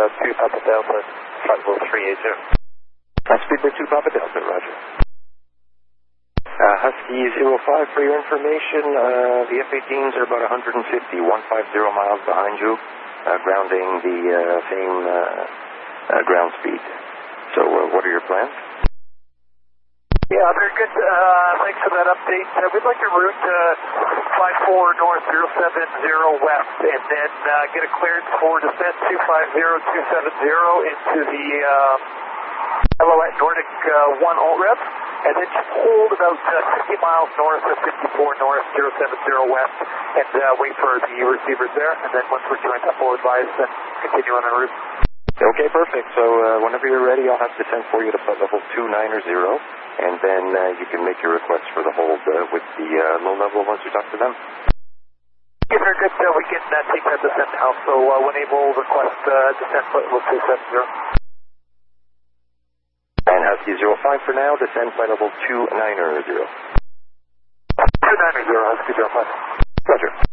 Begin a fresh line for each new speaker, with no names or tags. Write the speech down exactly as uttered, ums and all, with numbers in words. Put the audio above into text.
uh, two Papa Delta, flight level three eighty.
Uh, Speedbird two Papa Delta, roger. Uh, Husky zero five, for your information, uh, the F eighteens are about one fifty, one fifty miles behind you, uh, grounding the uh, same uh, uh, ground speed. So uh, what are your plans?
Yeah, very good. Uh, thanks for that update. Uh, we'd like to route uh, five four north zero seven zero west and then uh, get a clearance for descent two five zero two seven zero into the uh, L O at Nordic uh, one alt rev, and then just hold about uh, fifty miles north of fifty-four north zero seven zero west and uh, wait for the receivers there, and then once we're joined up, we'll advise and continue on our route.
Okay, perfect. So uh, whenever you're ready, I'll have to send for you to flight level two nine zero, and then uh, you can make your request for the hold uh, with the uh, low level once you talk to them.
Yeah, very good. Uh, we can uh, take that descent now, so uh, when able, request uh, descent flight level two seven zero.
And Husky zero five for now, descend flight level two nine zero.
two nine zero, Husky zero five.
Roger.